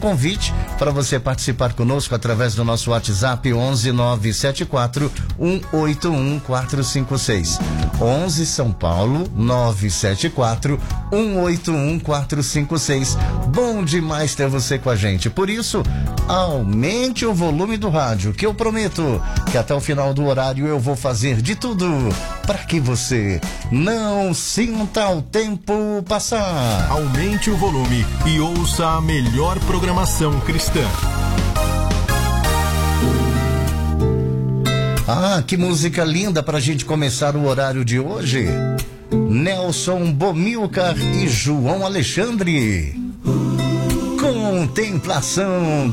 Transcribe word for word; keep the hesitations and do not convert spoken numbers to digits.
convite para você participar conosco através do nosso WhatsApp onze nove sete quatro um oito um quatro cinco seis. onze São Paulo nove sete quatro um oito um quatro cinco seis. Bom demais ter você com a gente. Por isso, aumente o volume do rádio, que eu prometo que até o final do horário eu vou fazer de tudo para que você não sinta o tempo passar. Aumente o volume e ouça a melhor programação cristã. Ah, que música linda pra gente começar o horário de hoje. Nelson Bomilcar e João Alexandre. Contemplação